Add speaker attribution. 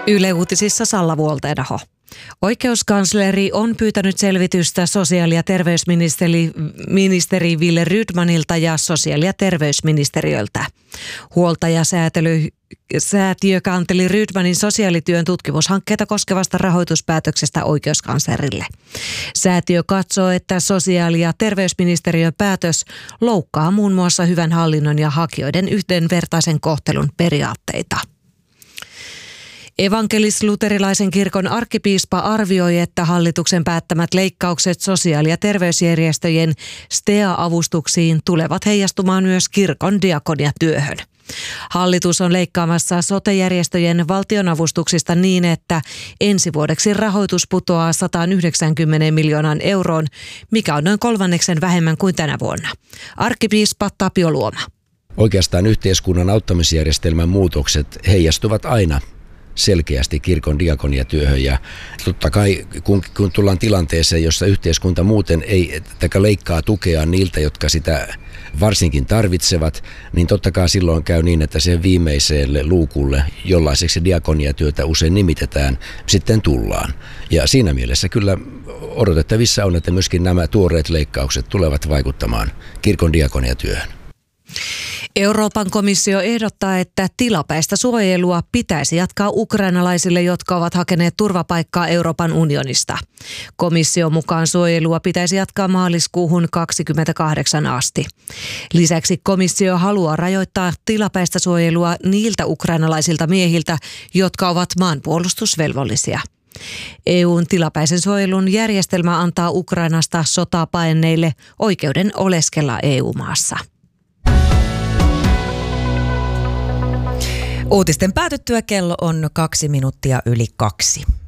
Speaker 1: Yle Uutisissa Salla Vuolteenaho. Oikeuskansleri on pyytänyt selvitystä sosiaali- ja terveysministeri Wille Rydmanilta ja sosiaali- ja terveysministeriöltä. Huoltajasäätiö kanteli Rydmanin sosiaalityön tutkimushankkeita koskevasta rahoituspäätöksestä oikeuskanslerille. Säätiö katsoo, että sosiaali- ja terveysministeriön päätös loukkaa muun muassa hyvän hallinnon ja hakijoiden yhdenvertaisen kohtelun periaatteita. Evankelis-luterilaisen kirkon arkkipiispa arvioi, että hallituksen päättämät leikkaukset sosiaali- ja terveysjärjestöjen STEA-avustuksiin tulevat heijastumaan myös kirkon diakoniatyöhön. Hallitus on leikkaamassa sote-järjestöjen valtionavustuksista niin, että ensi vuodeksi rahoitus putoaa 190 miljoonan euroon, mikä on noin kolmanneksen vähemmän kuin tänä vuonna. Arkkipiispa Tapio Luoma.
Speaker 2: Oikeastaan yhteiskunnan auttamisjärjestelmän muutokset heijastuvat aina selkeästi kirkon diakoniatyöhön, ja totta kai kun tullaan tilanteeseen, jossa yhteiskunta muuten ei leikkaa tukea niiltä, jotka sitä varsinkin tarvitsevat, niin totta kai silloin käy niin, että sen viimeiselle luukulle, jollaiseksi diakoniatyötä usein nimitetään, sitten tullaan. Ja siinä mielessä kyllä odotettavissa on, että myöskin nämä tuoreet leikkaukset tulevat vaikuttamaan kirkon diakoniatyöhön.
Speaker 1: Euroopan komissio ehdottaa, että tilapäistä suojelua pitäisi jatkaa ukrainalaisille, jotka ovat hakeneet turvapaikkaa Euroopan unionista. Komission mukaan suojelua pitäisi jatkaa maaliskuuhun 2028 asti. Lisäksi komissio haluaa rajoittaa tilapäistä suojelua niiltä ukrainalaisilta miehiltä, jotka ovat maanpuolustusvelvollisia. EU:n tilapäisen suojelun järjestelmä antaa Ukrainasta sotaa paenneille oikeuden oleskella EU-maassa.
Speaker 3: Uutisten päätyttyä kello on 2 minuuttia yli 2.